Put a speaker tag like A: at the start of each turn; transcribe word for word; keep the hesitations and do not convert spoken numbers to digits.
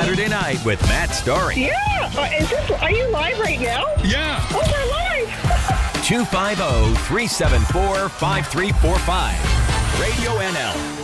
A: Saturday Night with Matt Story.
B: Yeah. Uh, is this, are you live right now?
C: Yeah.
B: Oh, we're live.
A: two five zero, three seven four, five three four five. Radio N L.